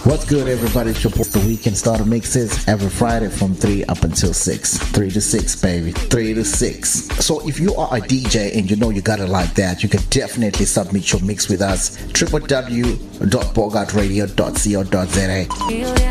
What's good, everybody? It's your The Weekend Starter Mixes every Friday from 3 up until 6. 3 to 6, baby. 3 to 6. So if you are a DJ and you know you got it like that, you can definitely submit your mix with us. www.bogartradio.co.za.